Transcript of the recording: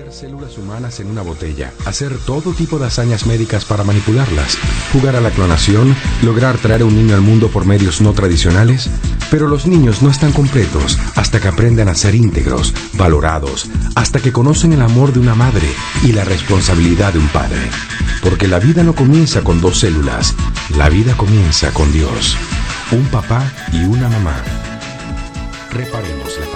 Guardar células humanas en una botella, hacer todo tipo de hazañas médicas para manipularlas, jugar a la clonación, lograr traer a un niño al mundo por medios no tradicionales. Pero los niños no están completos hasta que aprendan a ser íntegros, valorados, hasta que conocen el amor de una madre y la responsabilidad de un padre. Porque la vida no comienza con 2 células, la vida comienza con Dios, un papá y una mamá. Reparemos la